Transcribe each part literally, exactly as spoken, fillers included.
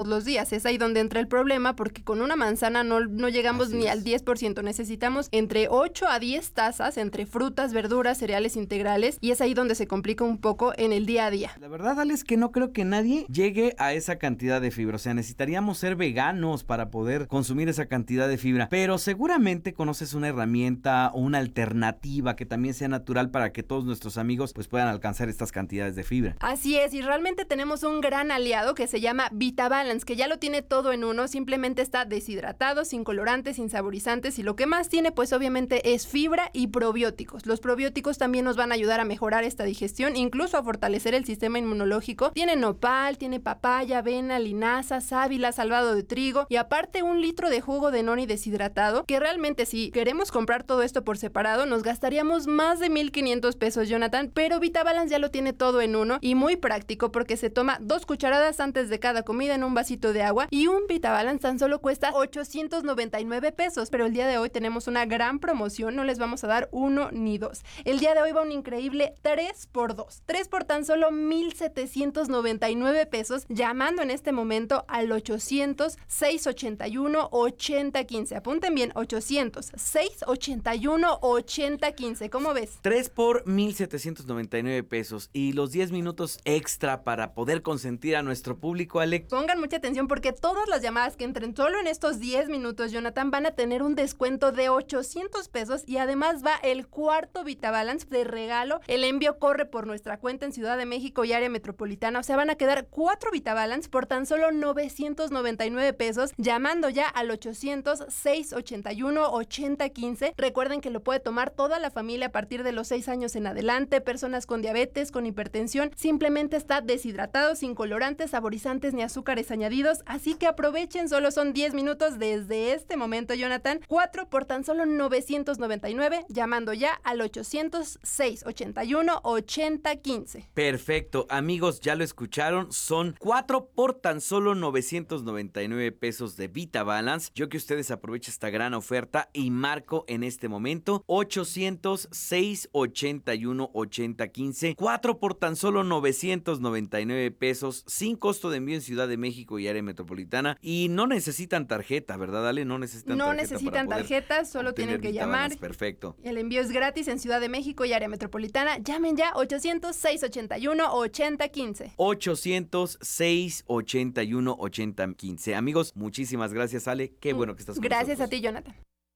todos los días. Es ahí donde entra el problema, porque con una manzana no, no llegamos Así ni es. al diez por ciento. Necesitamos entre ocho a diez tazas entre frutas, verduras, cereales integrales, y es ahí donde se complica un poco en el día a día. La verdad, Ale, es que no creo que nadie llegue a esa cantidad de fibra. O sea, necesitaríamos ser veganos para poder consumir esa cantidad de fibra. Pero seguramente conoces una herramienta o una alternativa que también sea natural para que todos nuestros amigos pues puedan alcanzar estas cantidades de fibra. Así es, y realmente tenemos un gran aliado que se llama VitaBalance, que ya lo tiene todo en uno. Simplemente está deshidratado, sin colorantes, sin saborizantes, y lo que más tiene pues obviamente es fibra y probióticos. Los probióticos también nos van a ayudar a mejorar esta digestión, incluso a fortalecer el sistema inmunológico. Tiene nopal, tiene papaya, avena, linaza, sábila, salvado de trigo, y aparte un litro de jugo de noni deshidratado, que realmente si queremos comprar todo esto por separado nos gastaríamos más de mil quinientos pesos, Jonathan, pero VitaBalance ya lo tiene todo en uno y muy práctico porque se toma dos cucharadas antes de cada comida en un vasito de agua, y un VitaBalance tan solo cuesta ochocientos noventa y nueve pesos, pero el día de hoy tenemos una gran promoción, no les vamos a dar uno ni dos. El día de hoy va un increíble tres por dos, tres por tan solo mil setecientos noventa y nueve pesos, llamando en este momento al ochocientos, seiscientos ochenta y uno, ochenta quince. Apunten bien, ochocientos, seiscientos ochenta y uno, ochenta quince. ¿Cómo ves? tres por mil setecientos noventa y nueve pesos y los diez minutos extra para poder consentir a nuestro público, Alex. Pongan mucha atención porque todas las llamadas que entren solo en estos diez minutos, Jonathan, van a tener un descuento de ochocientos pesos, y además va el cuarto VitaBalance de regalo. El envío corre por nuestra cuenta en Ciudad de México y área metropolitana, o sea, van a quedar cuatro VitaBalance por tan solo novecientos noventa y nueve pesos, llamando ya al ochocientos, seiscientos ochenta y uno, ochenta quince. Recuerden que lo puede tomar toda la familia a partir de los seis años en adelante, personas con diabetes, con hipertensión. Simplemente está deshidratado, sin colorantes, saborizantes ni azúcares añadidos, así que aprovechen, solo son diez minutos desde este momento, Jonathan. cuatro por tan solo novecientos noventa y nueve, llamando ya al ochocientos, seiscientos ochenta y uno, ochenta quince. Perfecto, amigos, ya lo escucharon, son cuatro por tan solo novecientos noventa y nueve pesos de VitaBalance. Yo que ustedes aprovechen esta gran oferta y marco en este momento ochocientos, seiscientos ochenta y uno, ochenta quince, cuatro por tan solo novecientos noventa y nueve pesos, sin costo de envío en Ciudad de México y área metropolitana, y no necesitan tarjeta, ¿verdad, Ale? No necesitan No tarjeta necesitan para poder tarjetas, solo tienen que VitaBalance. llamar. Perfecto. El envío es gratis en Ciudad de México y área metropolitana. Llamen ya ochocientos, seiscientos ochenta y uno, ochenta quince. ochocientos, seiscientos ochenta y uno, ochenta quince. Amigos, muchísimas gracias, Ale. Qué bueno que estás con Gracias nosotros. a ti, Jonathan.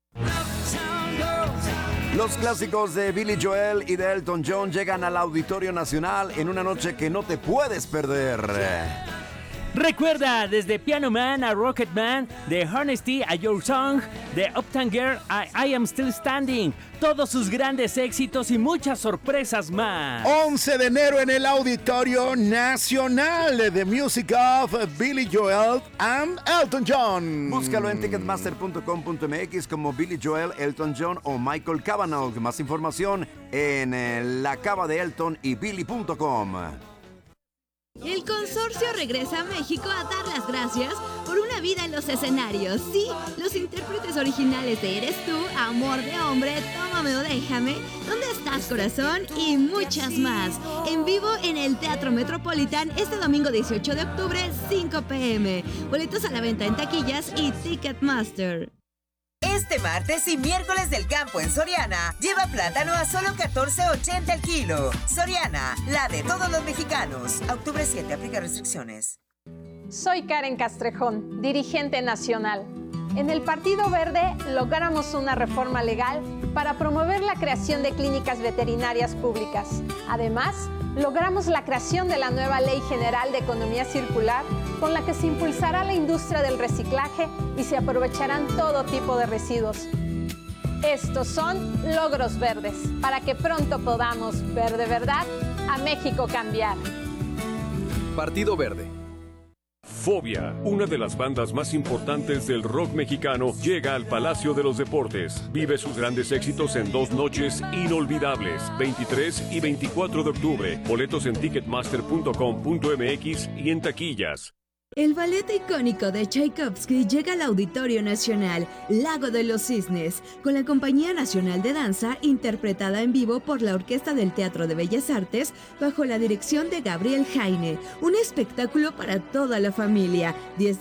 Los clásicos de Billy Joel y de Elton John llegan al Auditorio Nacional en una noche que no te puedes perder. Recuerda, desde Piano Man a Rocket Man, de Honesty a Your Song, de Uptown Girl a I Am Still Standing, todos sus grandes éxitos y muchas sorpresas más. once de enero en el Auditorio Nacional, The Music of Billy Joel and Elton John. Búscalo en ticketmaster punto com punto m x como Billy Joel, Elton John o Michael Cavanaugh. Más información en eh, la cava de Elton y Billy punto com. El consorcio regresa a México a dar las gracias por una vida en los escenarios. Sí, los intérpretes originales de Eres Tú, Amor de Hombre, Tómame o Déjame, ¿Dónde estás, corazón? Y muchas más. En vivo en el Teatro Metropolitan este domingo dieciocho de octubre, cinco p m Boletos a la venta en taquillas y Ticketmaster. Este martes y miércoles del campo en Soriana, lleva plátano a solo catorce ochenta el kilo. Soriana, la de todos los mexicanos. A octubre siete, aplica restricciones. Soy Karen Castrejón, dirigente nacional. En el Partido Verde logramos una reforma legal para promover la creación de clínicas veterinarias públicas. Además, logramos la creación de la nueva Ley General de Economía Circular, con la que se impulsará la industria del reciclaje y se aprovecharán todo tipo de residuos. Estos son logros verdes, para que pronto podamos ver de verdad a México cambiar. Partido Verde. Fobia, una de las bandas más importantes del rock mexicano, llega al Palacio de los Deportes. Vive sus grandes éxitos en dos noches inolvidables, veintitrés y veinticuatro de octubre. Boletos en ticketmaster punto com punto m x y en taquillas. El ballet icónico de Tchaikovsky llega al Auditorio Nacional, Lago de los Cisnes, con la Compañía Nacional de Danza, interpretada en vivo por la Orquesta del Teatro de Bellas Artes, bajo la dirección de Gabriel Jaine. Un espectáculo para toda la familia. diez